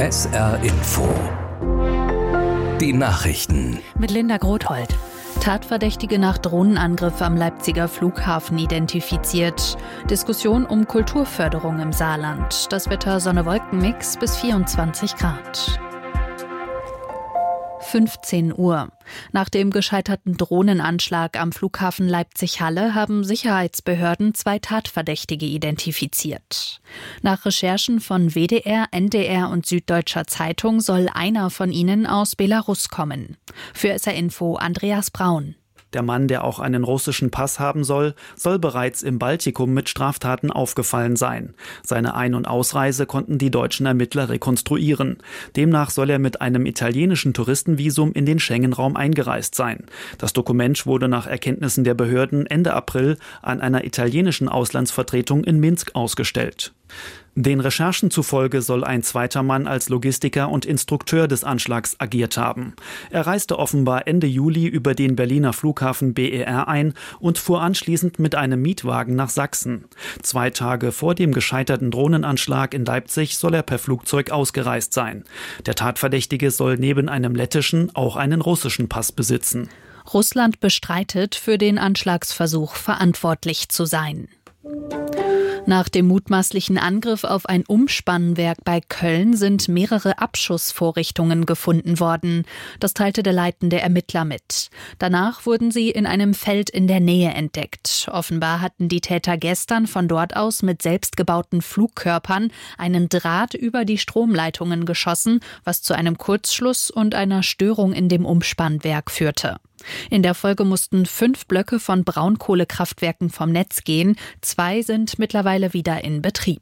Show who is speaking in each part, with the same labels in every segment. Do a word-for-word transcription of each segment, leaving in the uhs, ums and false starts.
Speaker 1: S R Info. Die Nachrichten.
Speaker 2: Mit Linda Grothold. Tatverdächtige nach Drohnenangriff am Leipziger Flughafen identifiziert. Diskussion um Kulturförderung im Saarland. Das Wetter Sonne-Wolken-Mix bis vierundzwanzig Grad. fünfzehn Uhr. Nach dem gescheiterten Drohnenanschlag am Flughafen Leipzig-Halle haben Sicherheitsbehörden zwei Tatverdächtige identifiziert. Nach Recherchen von W D R, N D R und Süddeutscher Zeitung soll einer von ihnen aus Belarus kommen. Für S R Info Andreas Braun.
Speaker 3: Der Mann, der auch einen russischen Pass haben soll, soll bereits im Baltikum mit Straftaten aufgefallen sein. Seine Ein- und Ausreise konnten die deutschen Ermittler rekonstruieren. Demnach soll er mit einem italienischen Touristenvisum in den Schengen-Raum eingereist sein. Das Dokument wurde nach Erkenntnissen der Behörden Ende April an einer italienischen Auslandsvertretung in Minsk ausgestellt. Den Recherchen zufolge soll ein zweiter Mann als Logistiker und Instrukteur des Anschlags agiert haben. Er reiste offenbar Ende Juli über den Berliner Flughafen B E R ein und fuhr anschließend mit einem Mietwagen nach Sachsen. Zwei Tage vor dem gescheiterten Drohnenanschlag in Leipzig soll er per Flugzeug ausgereist sein. Der Tatverdächtige soll neben einem lettischen auch einen russischen Pass besitzen.
Speaker 2: Russland bestreitet, für den Anschlagsversuch verantwortlich zu sein. Nach dem mutmaßlichen Angriff auf ein Umspannwerk bei Köln sind mehrere Abschussvorrichtungen gefunden worden. Das teilte der leitende Ermittler mit. Danach wurden sie in einem Feld in der Nähe entdeckt. Offenbar hatten die Täter gestern von dort aus mit selbstgebauten Flugkörpern einen Draht über die Stromleitungen geschossen, was zu einem Kurzschluss und einer Störung in dem Umspannwerk führte. In der Folge mussten fünf Blöcke von Braunkohlekraftwerken vom Netz gehen. Zwei sind mittlerweile wieder in Betrieb.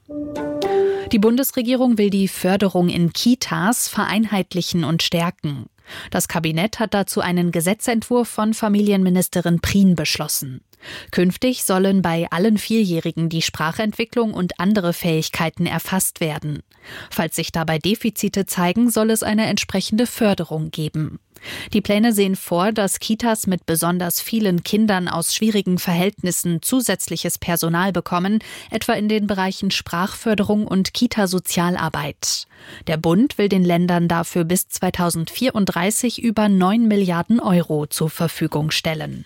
Speaker 2: Die Bundesregierung will die Förderung in Kitas vereinheitlichen und stärken. Das Kabinett hat dazu einen Gesetzentwurf von Familienministerin Prien beschlossen. Künftig sollen bei allen Vierjährigen die Sprachentwicklung und andere Fähigkeiten erfasst werden. Falls sich dabei Defizite zeigen, soll es eine entsprechende Förderung geben. Die Pläne sehen vor, dass Kitas mit besonders vielen Kindern aus schwierigen Verhältnissen zusätzliches Personal bekommen, etwa in den Bereichen Sprachförderung und Kita-Sozialarbeit. Der Bund will den Ländern dafür bis zweitausendvierunddreißig über neun Milliarden Euro zur Verfügung stellen.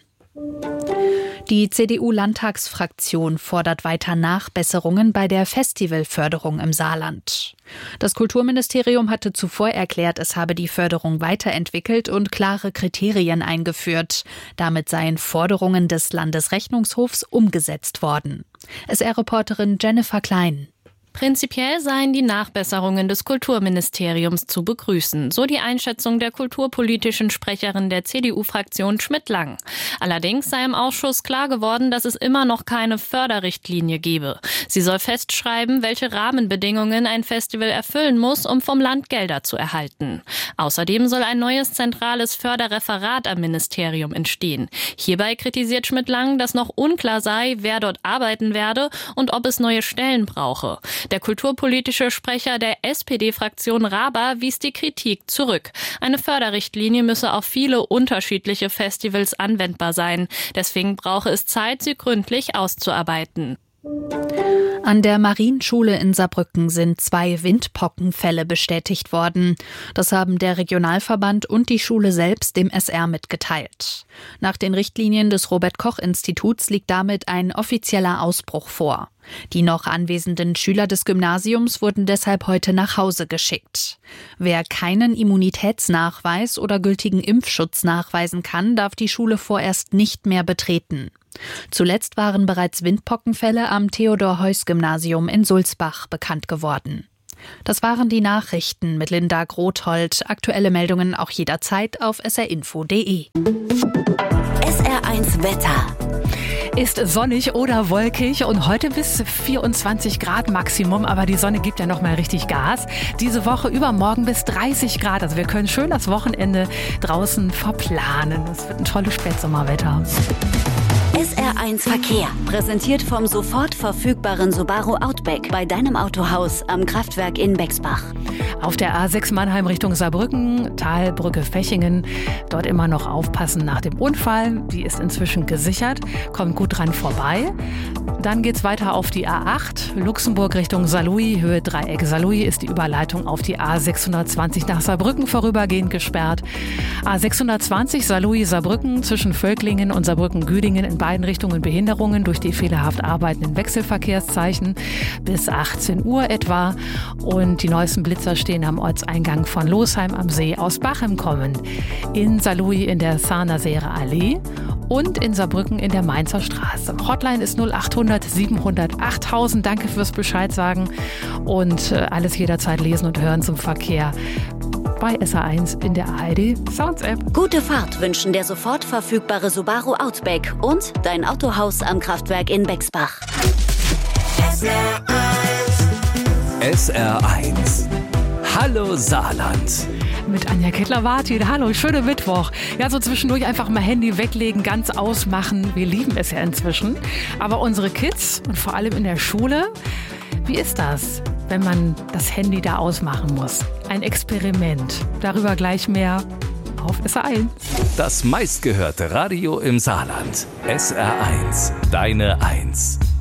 Speaker 2: Die C D U-Landtagsfraktion fordert weiter Nachbesserungen bei der Festivalförderung im Saarland. Das Kulturministerium hatte zuvor erklärt, es habe die Förderung weiterentwickelt und klare Kriterien eingeführt. Damit seien Forderungen des Landesrechnungshofs umgesetzt worden. S R-Reporterin Jennifer Klein.
Speaker 4: Prinzipiell seien die Nachbesserungen des Kulturministeriums zu begrüßen, so die Einschätzung der kulturpolitischen Sprecherin der C D U-Fraktion Schmidt-Lang. Allerdings sei im Ausschuss klar geworden, dass es immer noch keine Förderrichtlinie gebe. Sie soll festschreiben, welche Rahmenbedingungen ein Festival erfüllen muss, um vom Land Gelder zu erhalten. Außerdem soll ein neues zentrales Förderreferat am Ministerium entstehen. Hierbei kritisiert Schmidt-Lang, dass noch unklar sei, wer dort arbeiten werde und ob es neue Stellen brauche. Der kulturpolitische Sprecher der S P D-Fraktion Raber wies die Kritik zurück. Eine Förderrichtlinie müsse auf viele unterschiedliche Festivals anwendbar sein. Deswegen brauche es Zeit, sie gründlich auszuarbeiten.
Speaker 2: An der Marienschule in Saarbrücken sind zwei Windpockenfälle bestätigt worden. Das haben der Regionalverband und die Schule selbst dem S R mitgeteilt. Nach den Richtlinien des Robert-Koch-Instituts liegt damit ein offizieller Ausbruch vor. Die noch anwesenden Schüler des Gymnasiums wurden deshalb heute nach Hause geschickt. Wer keinen Immunitätsnachweis oder gültigen Impfschutz nachweisen kann, darf die Schule vorerst nicht mehr betreten. Zuletzt waren bereits Windpockenfälle am Theodor-Heuss-Gymnasium in Sulzbach bekannt geworden. Das waren die Nachrichten mit Linda Grothold. Aktuelle Meldungen auch jederzeit auf s r info punkt d e.
Speaker 5: S R eins Wetter.
Speaker 6: Ist sonnig oder wolkig und heute bis vierundzwanzig Grad Maximum, aber die Sonne gibt ja noch mal richtig Gas. Diese Woche übermorgen bis dreißig Grad, also wir können schön das Wochenende draußen verplanen. Das wird ein tolles Spätsommerwetter.
Speaker 5: S R eins Verkehr. Präsentiert vom sofort verfügbaren Subaru Outback bei deinem Autohaus am Kraftwerk in Bexbach.
Speaker 6: Auf der A sechs Mannheim Richtung Saarbrücken, Talbrücke Fechingen. Dort immer noch aufpassen nach dem Unfall. Die ist inzwischen gesichert. Kommt gut dran vorbei. Dann geht's weiter auf die A acht. Luxemburg Richtung Saarlouis. Höhe Dreieck Saarlouis ist die Überleitung auf die A sechshundertzwanzig nach Saarbrücken vorübergehend gesperrt. A sechshundertzwanzig Saarlouis-Saarbrücken zwischen Völklingen und Saarbrücken-Güdingen in beiden Richtungen Behinderungen durch die fehlerhaft arbeitenden Wechselverkehrszeichen bis achtzehn Uhr etwa. Und die neuesten Blitzer stehen am Ortseingang von Losheim am See aus Bachem kommen. In Saarlouis in der Sarnaserer Allee und in Saarbrücken in der Mainzer Straße. Hotline ist null achthundert siebenhundert achttausend. Danke fürs Bescheid sagen und alles jederzeit lesen und hören zum Verkehr bei S R eins in der A R D Sounds App.
Speaker 5: Gute Fahrt wünschen der sofort verfügbare Subaru Outback und dein Autohaus am Kraftwerk in Bexbach.
Speaker 1: S R eins. S R eins. Hallo Saarland.
Speaker 6: Mit Anja Kettler-Wartin. Hallo, schönen Mittwoch. Ja, so zwischendurch einfach mal Handy weglegen, ganz ausmachen. Wir lieben es ja inzwischen. Aber unsere Kids und vor allem in der Schule, wie ist das, wenn man das Handy da ausmachen muss? Ein Experiment. Darüber gleich mehr auf S R eins.
Speaker 1: Das meistgehörte Radio im Saarland. S R eins. Deine Eins.